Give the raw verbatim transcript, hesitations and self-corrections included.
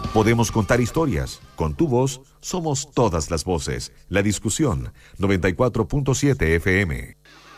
Podemos contar historias. Con tu voz, somos todas las voces. La discusión, noventa y cuatro punto siete F M.